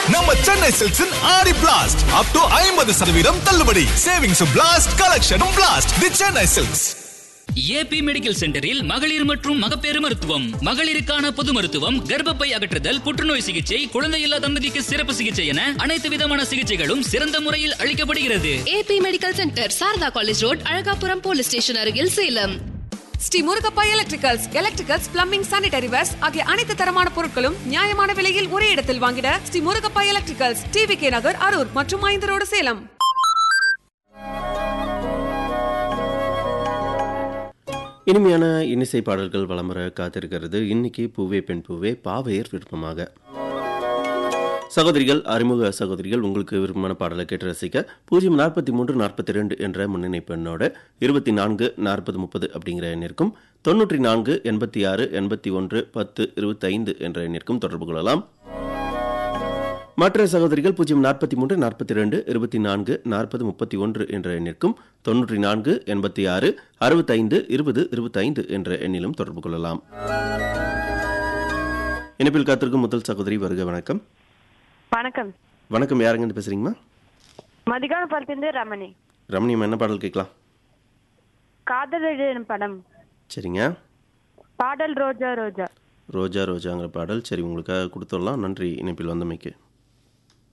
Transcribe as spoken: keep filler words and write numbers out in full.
நம்ம சென்னை சில்க்ஸின் ஆடி blast up to ஐம்பது சதவீதம் தள்ளுபடி. Savings blast, கலெக்ஷனும் blast. தி சென்னை சில்க்ஸ். ஏபி மெடிக்கல் சென்டரில் மகளிர் மற்றும் மகப்பேறு மருத்துவம், மகளிருக்கான பொது மருத்துவம், கர்ப்பப்பை அகற்றுதல், புற்றுநோய் சிகிச்சை, குழந்தையில்லா தம்பதிக்கு சிறப்பு சிகிச்சை என அனைத்து விதமான சிகிச்சைகளும் சிறந்த முறையில் அளிக்கப்படுகிறது. AB medical centre, Saradha college road, Alagapuram police station அருகில், Salem. Sri Murugappa electricals, electricals, plumbing, sanitary verse ஆகிய அனைத்து தரமான பொருட்களும் நியாயமான விலையில் ஒரே இடத்தில் வாங்கிட Sri Murugappa electricals, TV K நகர், அரூர் மற்றும் ஐந்து ரோடு, சேலம். இனிமையான இன்னிசை பாடல்கள் வளமுறை காத்திருக்கிறது. இன்னைக்கு பூவே பெண் பூவே பாவையர் விருப்பமாக. சகோதரிகள், அறிமுக சகோதரிகள், உங்களுக்கு விருப்பமான பாடலை கேட்டு ரசிக்க பூஜ்ஜியம் நாற்பத்தி மூன்று நாற்பத்தி ரெண்டு என்ற முன்னிணைப்பு எண்ணோட இருபத்தி நான்கு நாற்பது முப்பது அப்படிங்கிற எண்ணிற்கும் தொன்னூற்றி நான்கு எண்பத்தி ஆறு எண்பத்தி ஒன்று பத்து இருபத்தி ஐந்து என்ற எண்ணிற்கும் தொடர்பு கொள்ளலாம். மற்ற சகோதரிகள் பூஜ்ஜியம் நாற்பத்தி மூன்று நாற்பத்தி ரெண்டு இருபத்தி நான்கு நாற்பது முப்பத்தி ஒன்று என்ற எண்ணிற்கும் தொன்னூற்றி நான்கு எண்பத்தி ஆறு அறுபத்தைந்து இருபது இருபத்தி ஐந்து என்ற எண்ணிலும் தொடர்பு கொள்ளலாம். இணைப்பில் காத்திருக்கும் முதல் சகோதரி, வருக. வணக்கம். வணக்கம். வணக்கம். யாருங்க பேசுறீங்கம்மா? மதிகான படத்திலிருந்து ரமணி. ரமணி, என்ன பாடல் கேட்கலாம்? காதல் படம். சரிங்க. பாடல் ரோஜா ரோஜா. ரோஜா ரோஜாங்கிற பாடல். சரி, உங்களுக்காக கொடுத்துடலாம். நன்றி இணைப்பில் வந்தமைக்கு.